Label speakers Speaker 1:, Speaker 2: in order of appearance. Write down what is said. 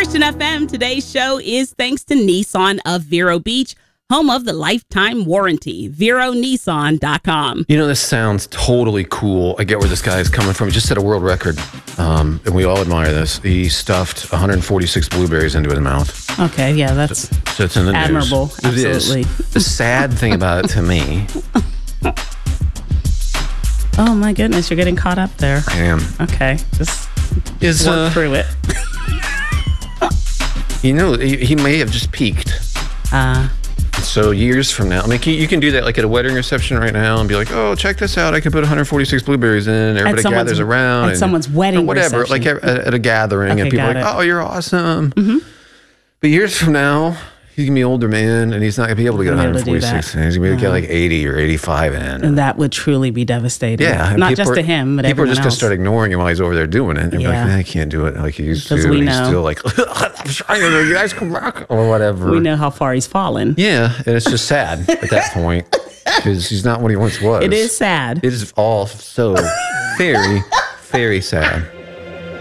Speaker 1: Christian FM. Today's show is thanks to Nissan of Vero Beach, home of the lifetime warranty. VeroNissan.com.
Speaker 2: You know, this sounds totally cool. I get where this guy is coming from. He just set a world record, and we all admire this. He stuffed 146 blueberries into his mouth.
Speaker 1: Okay, yeah, that's
Speaker 2: so it's in the
Speaker 1: admirable.
Speaker 2: News.
Speaker 1: Absolutely.
Speaker 2: It is. The sad thing about it to me.
Speaker 1: Oh my goodness, you're getting caught up there.
Speaker 2: I am.
Speaker 1: Okay, just work through it.
Speaker 2: You know, he may have just peaked. So years from now, I mean, you can do that like at a wedding reception right now and be like, oh, check this out. I can put 146 blueberries in. Everybody gathers around.
Speaker 1: At someone's wedding
Speaker 2: whatever,
Speaker 1: reception.
Speaker 2: like at a gathering. And people are like, oh, you're awesome. Mm-hmm. But years from now, he's going to be an older man and he's not going to be able to get 146. And he's going to be able to get like 80 or 85 in.
Speaker 1: And that would truly be devastating.
Speaker 2: Yeah.
Speaker 1: Not just to him, but
Speaker 2: people
Speaker 1: everyone
Speaker 2: are just
Speaker 1: else.
Speaker 2: going to start ignoring him while he's over there doing it. And be like, man, I can't do it like he used to.
Speaker 1: Because we
Speaker 2: and
Speaker 1: know.
Speaker 2: He's still like, I'm trying to, you guys come back or whatever.
Speaker 1: We know how far he's fallen.
Speaker 2: Yeah. And it's just sad at that point because he's not what he once was.
Speaker 1: It is sad.
Speaker 2: It is all so very, very sad.